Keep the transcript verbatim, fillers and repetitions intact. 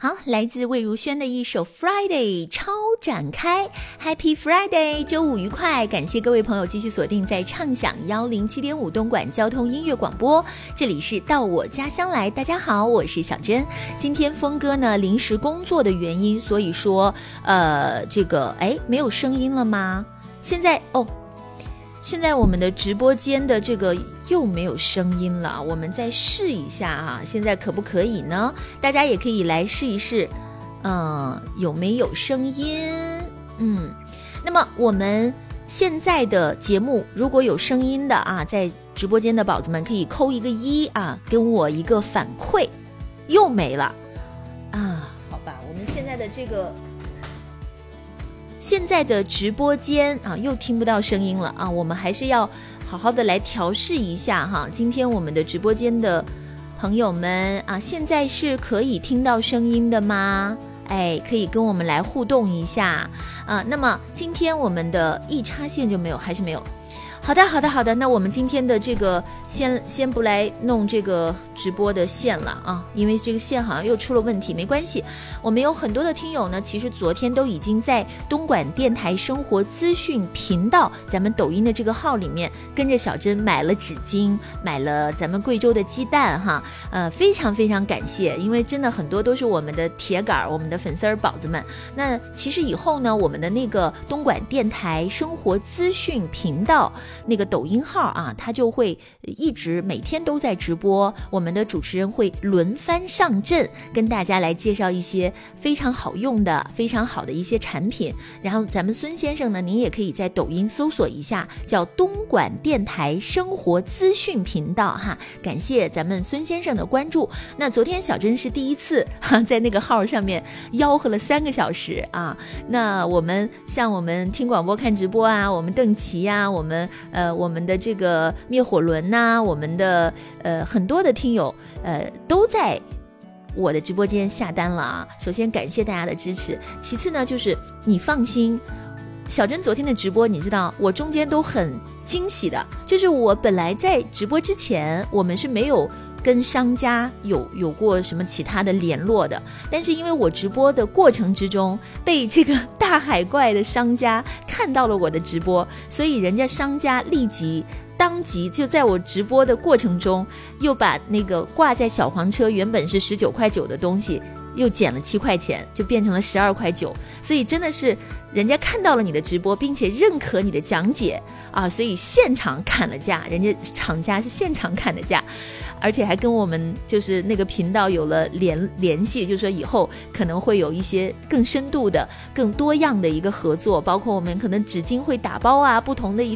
好，来自魏如萱的一首 Friday 超展开 Happy Friday， 周五愉快。感谢各位朋友继续锁定在畅享一零七点五东莞交通音乐广播，这里是到我家乡来。大家好，我是小珍。今天峰哥呢临时工作的原因，所以说呃这个哎没有声音了吗？现在哦现在我们的直播间的这个又没有声音了，我们再试一下啊，现在可不可以呢？大家也可以来试一试，嗯，有没有声音？嗯，那么我们现在的节目如果有声音的啊，在直播间的宝子们可以扣一个一啊，跟我一个反馈。又没了啊，好吧，我们现在的这个。现在的直播间啊，又听不到声音了啊！我们还是要好好的来调试一下哈。今天我们的直播间的朋友们啊，现在是可以听到声音的吗？哎，可以跟我们来互动一下啊。那么今天我们的一插线就没有，还是没有。好的好的好的，那我们今天的这个先先不来弄这个直播的线了啊，因为这个线好像又出了问题，没关系。我们有很多的听友呢，其实昨天都已经在东莞电台生活资讯频道咱们抖音的这个号里面跟着小珍买了纸巾，买了咱们贵州的鸡蛋哈，呃非常非常感谢，因为真的很多都是我们的铁杆，我们的粉丝儿宝子们。那其实以后呢，我们的那个东莞电台生活资讯频道那个抖音号啊，它就会一直每天都在直播，我们的主持人会轮番上阵，跟大家来介绍一些非常好用的非常好的一些产品。然后咱们孙先生呢，您也可以在抖音搜索一下叫东莞电台生活资讯频道哈，感谢咱们孙先生的关注。那昨天小珍是第一次哈，在那个号上面吆喝了三个小时啊。那我们像我们听广播看直播啊，我们邓琪呀、啊，我们呃，我们的这个灭火轮呐、啊，我们的呃很多的听友呃都在我的直播间下单了啊。首先感谢大家的支持，其次呢就是你放心，小珍昨天的直播你知道我中间都很惊喜的，就是我本来在直播之前我们是没有跟商家有有过什么其他的联络的，但是因为我直播的过程之中被这个大海怪的商家看到了我的直播，所以人家商家立即当即就在我直播的过程中又把那个挂在小黄车原本是十九块九的东西又减了七块钱，就变成了十二块九。所以真的是人家看到了你的直播并且认可你的讲解啊，所以现场砍了价，人家厂家是现场砍的价，而且还跟我们就是那个频道有了联联系，就是说以后可能会有一些更深度的更多样的一个合作，包括我们可能纸巾会打包啊，不同的一